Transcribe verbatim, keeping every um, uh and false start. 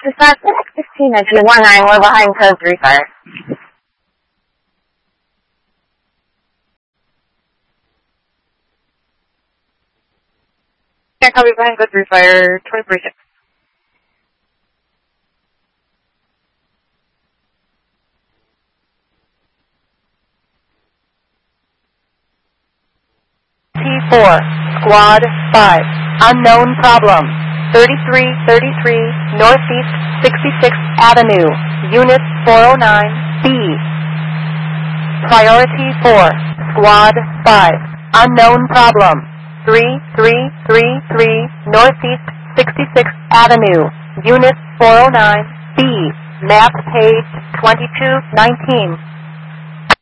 Dispatch X sixteen nineteen one nine, we're behind code three fire. Can't copy behind code three fire, twenty-three six. T four, Squad five, unknown problem, thirty-three thirty-three Northeast sixty-sixth Avenue, Unit four oh nine B. Priority four, Squad five, unknown problem, three three three three Northeast sixty-sixth Avenue, Unit four oh nine B. Map page twenty-two nineteen.